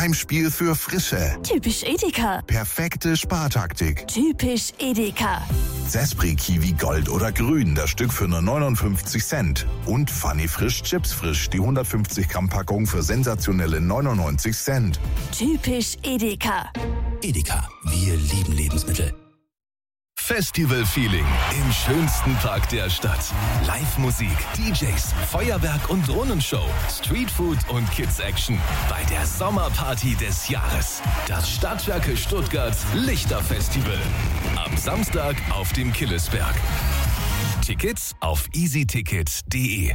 Heimspiel für Frische. Typisch Edeka. Perfekte Spartaktik. Typisch Edeka. Sespri Kiwi Gold oder Grün, das Stück für nur 59 Cent. Und Funny Frisch Chips Frisch, die 150 Gramm Packung für sensationelle 99 Cent. Typisch Edeka. Edeka, wir lieben Lebensmittel. Festival-Feeling im schönsten Park der Stadt. Live-Musik, DJs, Feuerwerk und Drohnenshow, Streetfood und Kids-Action bei der Sommerparty des Jahres. Das Stadtwerke Stuttgart Lichterfestival. Am Samstag auf dem Killesberg. Tickets auf easyticket.de.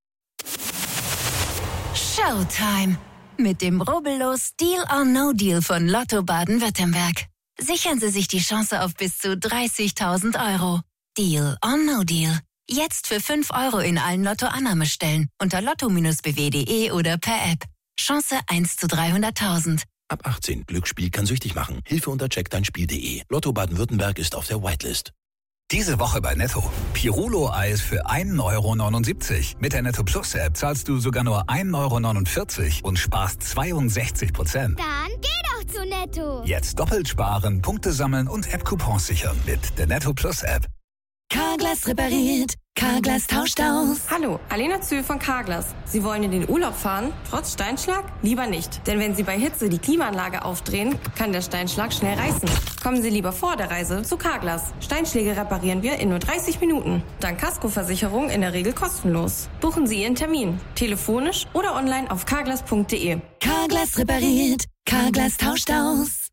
Showtime. Mit dem rubbellos Deal or No Deal von Lotto Baden-Württemberg. Sichern Sie sich die Chance auf bis zu 30.000 €. Deal or No Deal. Jetzt für 5 € in allen Lotto-Annahmestellen unter lotto-bw.de oder per App. Chance 1 zu 300.000. Ab 18. Glücksspiel kann süchtig machen. Hilfe unter checkdeinspiel.de. Lotto Baden-Württemberg ist auf der Whitelist. Diese Woche bei Netto. Pirulo-Eis für 1,79 €. Mit der Netto Plus App zahlst du sogar nur 1,49 € und sparst 62%. Dann geh doch zu Netto. Jetzt doppelt sparen, Punkte sammeln und App-Coupons sichern mit der Netto Plus App. Carglass repariert. Carglass tauscht aus. Hallo, Alena Zühl von Carglass. Sie wollen in den Urlaub fahren, trotz Steinschlag? Lieber nicht. Denn wenn Sie bei Hitze die Klimaanlage aufdrehen, kann der Steinschlag schnell reißen. Kommen Sie lieber vor der Reise zu Carglass. Steinschläge reparieren wir in nur 30 Minuten. Dank Kaskoversicherung in der Regel kostenlos. Buchen Sie Ihren Termin. Telefonisch oder online auf carglass.de. Carglass repariert. Carglass tauscht aus.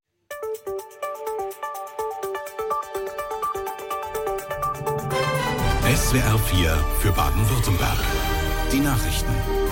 SWR 4 für Baden-Württemberg. Die Nachrichten.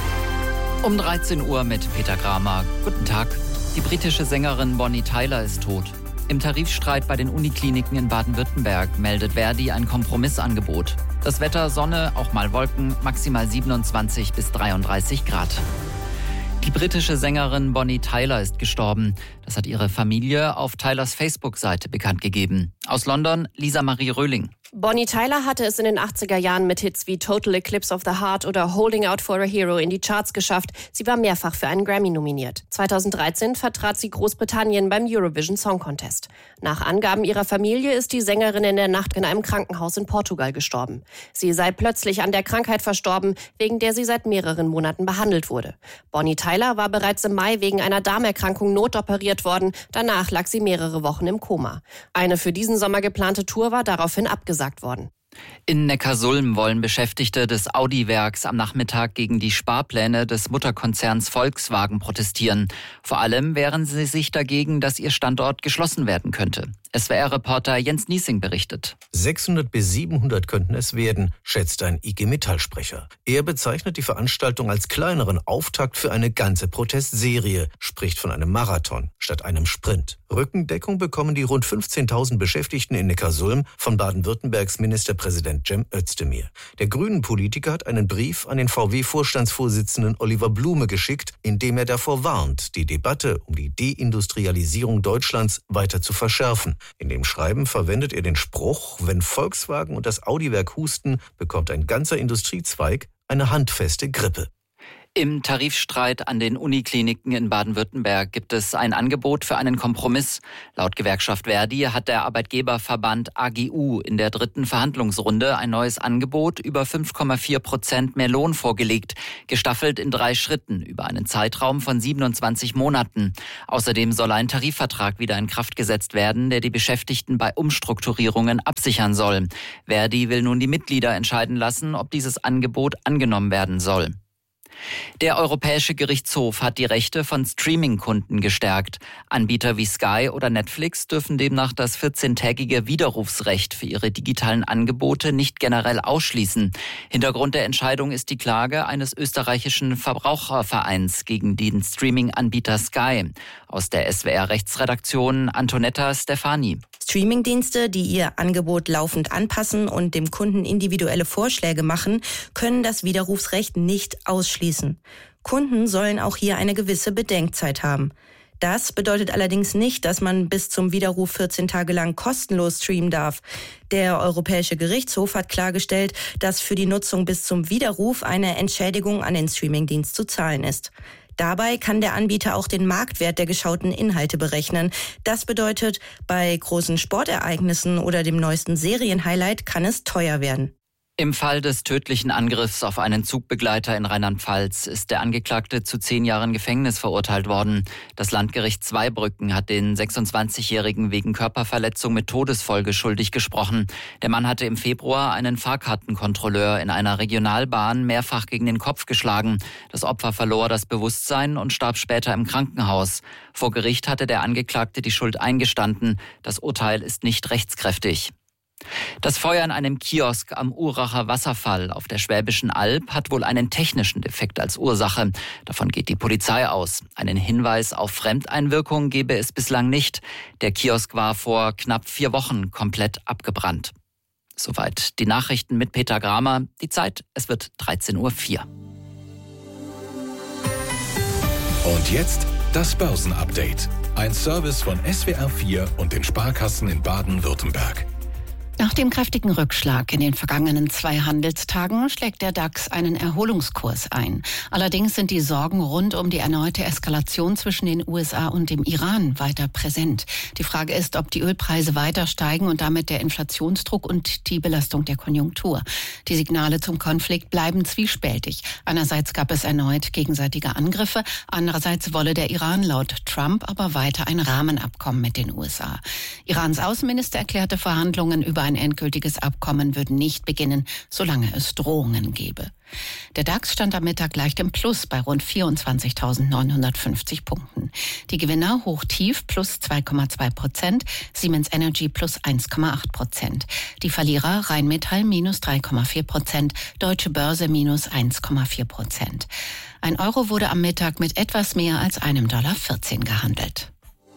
Um 13 Uhr mit Peter Kramer. Guten Tag. Die britische Sängerin Bonnie Tyler ist tot. Im Tarifstreit bei den Unikliniken in Baden-Württemberg meldet Verdi ein Kompromissangebot. Das Wetter Sonne, auch mal Wolken, maximal 27 bis 33 Grad. Die britische Sängerin Bonnie Tyler ist gestorben. Das hat ihre Familie auf Tylers Facebook-Seite bekannt gegeben. Aus London, Lisa Marie Röhling. Bonnie Tyler hatte es in den 80er Jahren mit Hits wie Total Eclipse of the Heart oder Holding Out for a Hero in die Charts geschafft. Sie war mehrfach für einen Grammy nominiert. 2013 vertrat sie Großbritannien beim Eurovision Song Contest. Nach Angaben ihrer Familie ist die Sängerin in der Nacht in einem Krankenhaus in Portugal gestorben. Sie sei plötzlich an der Krankheit verstorben, wegen der sie seit mehreren Monaten behandelt wurde. Bonnie Tyler war bereits im Mai wegen einer Darmerkrankung notoperiert worden. Danach lag sie mehrere Wochen im Koma. Eine für diesen Sommer geplante Tour war daraufhin abgesagt worden. In Neckarsulm wollen Beschäftigte des Audi-Werks am Nachmittag gegen die Sparpläne des Mutterkonzerns Volkswagen protestieren. Vor allem wehren sie sich dagegen, dass ihr Standort geschlossen werden könnte. SWR-Reporter Jens Niesing berichtet. 600 bis 700 könnten es werden, schätzt ein IG Metall-Sprecher. Er bezeichnet die Veranstaltung als kleineren Auftakt für eine ganze Protestserie, spricht von einem Marathon statt einem Sprint. Rückendeckung bekommen die rund 15.000 Beschäftigten in Neckarsulm von Baden-Württembergs Ministerpräsident Cem Özdemir. Der Grünen-Politiker hat einen Brief an den VW-Vorstandsvorsitzenden Oliver Blume geschickt, in dem er davor warnt, die Debatte um die Deindustrialisierung Deutschlands weiter zu verschärfen. In dem Schreiben verwendet er den Spruch, wenn Volkswagen und das Audi-Werk husten, bekommt ein ganzer Industriezweig eine handfeste Grippe. Im Tarifstreit an den Unikliniken in Baden-Württemberg gibt es ein Angebot für einen Kompromiss. Laut Gewerkschaft Verdi hat der Arbeitgeberverband AGU in der dritten Verhandlungsrunde ein neues Angebot über 5,4% mehr Lohn vorgelegt, gestaffelt in 3 Schritten über einen Zeitraum von 27 Monaten. Außerdem soll ein Tarifvertrag wieder in Kraft gesetzt werden, der die Beschäftigten bei Umstrukturierungen absichern soll. Verdi will nun die Mitglieder entscheiden lassen, ob dieses Angebot angenommen werden soll. Der Europäische Gerichtshof hat die Rechte von Streaming-Kunden gestärkt. Anbieter wie Sky oder Netflix dürfen demnach das 14-tägige Widerrufsrecht für ihre digitalen Angebote nicht generell ausschließen. Hintergrund der Entscheidung ist die Klage eines österreichischen Verbrauchervereins gegen den Streaming-Anbieter Sky. Aus der SWR-Rechtsredaktion Antonetta Stefani. Streamingdienste, die ihr Angebot laufend anpassen und dem Kunden individuelle Vorschläge machen, können das Widerrufsrecht nicht ausschließen. Kunden sollen auch hier eine gewisse Bedenkzeit haben. Das bedeutet allerdings nicht, dass man bis zum Widerruf 14 Tage lang kostenlos streamen darf. Der Europäische Gerichtshof hat klargestellt, dass für die Nutzung bis zum Widerruf eine Entschädigung an den Streamingdienst zu zahlen ist. Dabei kann der Anbieter auch den Marktwert der geschauten Inhalte berechnen. Das bedeutet, bei großen Sportereignissen oder dem neuesten Serienhighlight kann es teuer werden. Im Fall des tödlichen Angriffs auf einen Zugbegleiter in Rheinland-Pfalz ist der Angeklagte zu 10 Jahren Gefängnis verurteilt worden. Das Landgericht Zweibrücken hat den 26-Jährigen wegen Körperverletzung mit Todesfolge schuldig gesprochen. Der Mann hatte im Februar einen Fahrkartenkontrolleur in einer Regionalbahn mehrfach gegen den Kopf geschlagen. Das Opfer verlor das Bewusstsein und starb später im Krankenhaus. Vor Gericht hatte der Angeklagte die Schuld eingestanden. Das Urteil ist nicht rechtskräftig. Das Feuer in einem Kiosk am Uracher Wasserfall auf der Schwäbischen Alb hat wohl einen technischen Defekt als Ursache. Davon geht die Polizei aus. Einen Hinweis auf Fremdeinwirkung gebe es bislang nicht. Der Kiosk war vor knapp 4 Wochen komplett abgebrannt. Soweit die Nachrichten mit Peter Gramer. Die Zeit, es wird 13:04 Uhr. Und jetzt das Börsenupdate. Ein Service von SWR4 und den Sparkassen in Baden-Württemberg. Nach dem kräftigen Rückschlag in den vergangenen 2 Handelstagen schlägt der DAX einen Erholungskurs ein. Allerdings sind die Sorgen rund um die erneute Eskalation zwischen den USA und dem Iran weiter präsent. Die Frage ist, ob die Ölpreise weiter steigen und damit der Inflationsdruck und die Belastung der Konjunktur. Die Signale zum Konflikt bleiben zwiespältig. Einerseits gab es erneut gegenseitige Angriffe, andererseits wolle der Iran laut Trump aber weiter ein Rahmenabkommen mit den USA. Irans Außenminister erklärte, Verhandlungen über ein endgültiges Abkommen würden nicht beginnen, solange es Drohungen gebe. Der DAX stand am Mittag leicht im Plus bei rund 24.950 Punkten. Die Gewinner hoch-tief plus 2,2%, Siemens Energy plus 1,8%. Die Verlierer Rheinmetall minus 3,4%, Deutsche Börse minus 1,4%. Ein Euro wurde am Mittag mit etwas mehr als $1,14 gehandelt.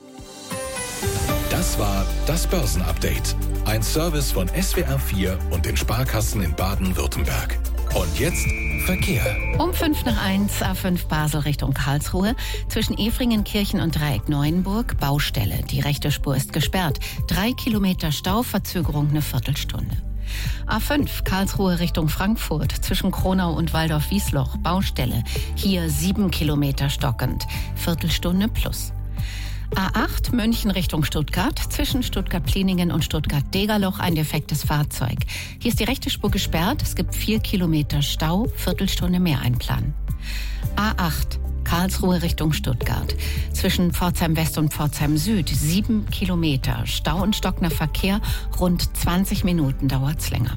Das war das Börsenupdate. Ein Service von SWR4 und den Sparkassen in Baden-Württemberg. Und jetzt Verkehr. Um 1:05 A5 Basel Richtung Karlsruhe. Zwischen Efringenkirchen und Dreieck Neuenburg Baustelle. Die rechte Spur ist gesperrt. 3 Kilometer Stau, Verzögerung eine Viertelstunde. A5 Karlsruhe Richtung Frankfurt. Zwischen Kronau und Waldorf-Wiesloch Baustelle. Hier 7 Kilometer stockend. Viertelstunde plus. A8 München Richtung Stuttgart, zwischen Stuttgart-Pliningen und Stuttgart-Degerloch ein defektes Fahrzeug. Hier ist die rechte Spur gesperrt, es gibt 4 Kilometer Stau, Viertelstunde mehr einplanen. A8 Karlsruhe Richtung Stuttgart, zwischen Pforzheim West und Pforzheim Süd 7 Kilometer, Stau und stockender Verkehr, rund 20 Minuten dauert's länger.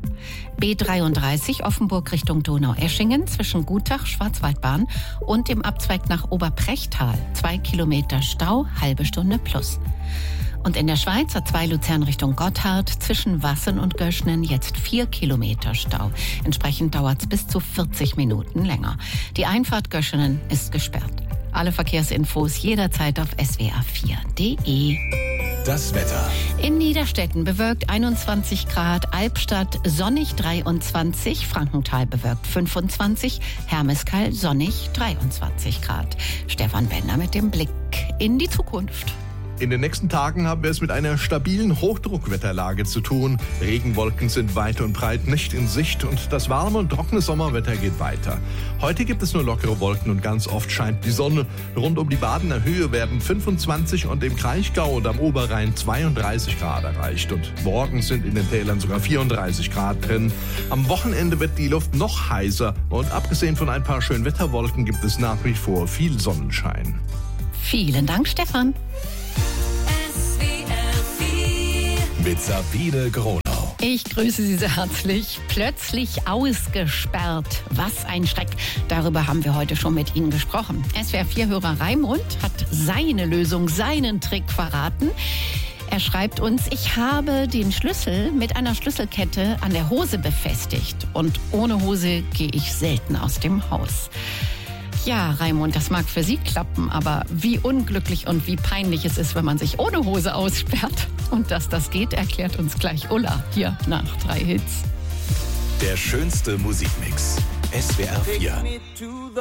B33 Offenburg Richtung Donaueschingen zwischen Gutach, Schwarzwaldbahn und dem Abzweig nach Oberprechtal. 2 Kilometer Stau, halbe Stunde plus. Und in der Schweiz A2 Luzern Richtung Gotthard zwischen Wassen und Göschnen jetzt 4 Kilometer Stau. Entsprechend dauert es bis zu 40 Minuten länger. Die Einfahrt Göschenen ist gesperrt. Alle Verkehrsinfos jederzeit auf swr4.de. Das Wetter. In Niederstetten bewölkt 21 Grad, Albstadt sonnig 23, Frankenthal bewölkt 25, Hermeskeil sonnig 23 Grad. Stefan Bender mit dem Blick in die Zukunft. In den nächsten Tagen haben wir es mit einer stabilen Hochdruckwetterlage zu tun. Regenwolken sind weit und breit nicht in Sicht und das warme und trockene Sommerwetter geht weiter. Heute gibt es nur lockere Wolken und ganz oft scheint die Sonne. Rund um die Badener Höhe werden 25 und im Kraichgau und am Oberrhein 32 Grad erreicht. Und morgen sind in den Tälern sogar 34 Grad drin. Am Wochenende wird die Luft noch heißer und abgesehen von ein paar Schönwetterwolken gibt es nach wie vor viel Sonnenschein. Vielen Dank, Stefan. Mit Sabine Gronau. Ich grüße Sie sehr herzlich. Plötzlich ausgesperrt. Was ein Schreck. Darüber haben wir heute schon mit Ihnen gesprochen. SWR4-Hörer Raimund hat seine Lösung, seinen Trick verraten. Er schreibt uns, ich habe den Schlüssel mit einer Schlüsselkette an der Hose befestigt. Und ohne Hose gehe ich selten aus dem Haus. Ja, Raimund, das mag für Sie klappen, aber wie unglücklich und wie peinlich es ist, wenn man sich ohne Hose aussperrt. Und dass das geht, erklärt uns gleich Ulla hier nach 3 Hits. Der schönste Musikmix. SWR4.